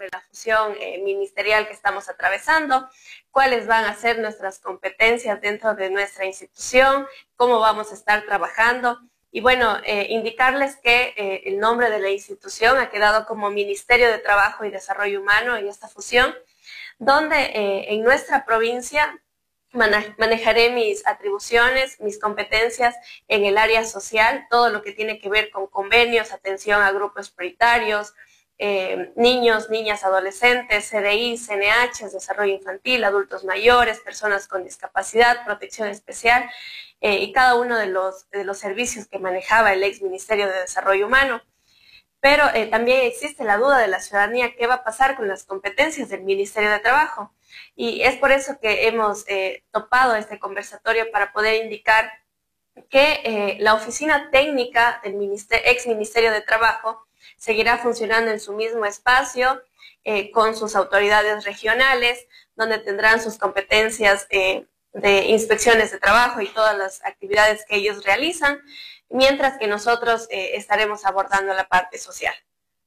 sobre la fusión ministerial que estamos atravesando, cuáles van a ser nuestras competencias dentro de nuestra institución, cómo vamos a estar trabajando. Y bueno, indicarles que el nombre de la institución ha quedado como Ministerio de Trabajo y Desarrollo Humano en esta fusión, donde en nuestra provincia manejaré mis atribuciones, mis competencias en el área social, todo lo que tiene que ver con convenios, atención a grupos prioritarios, niños, niñas, adolescentes, CDI, CNH, desarrollo infantil, adultos mayores, personas con discapacidad, protección especial y cada uno de los servicios que manejaba el ex Ministerio de Desarrollo Humano. Pero también existe la duda de la ciudadanía, ¿qué va a pasar con las competencias del Ministerio de Trabajo? Y es por eso que hemos topado este conversatorio para poder indicar que la oficina técnica del ex Ministerio de Trabajo seguirá funcionando en su mismo espacio, con sus autoridades regionales, donde tendrán sus competencias de inspecciones de trabajo y todas las actividades que ellos realizan, mientras que nosotros estaremos abordando la parte social.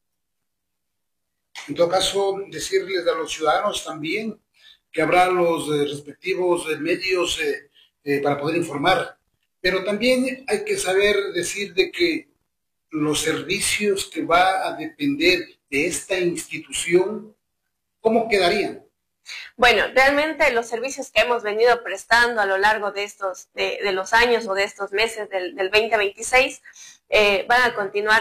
En todo caso, decirles a los ciudadanos también que habrá los respectivos medios para poder informar, pero también hay que saber decir de que los servicios que va a depender de esta institución, ¿cómo quedarían? Bueno, realmente los servicios que hemos venido prestando a lo largo de los años o de estos meses del 2026 van a continuar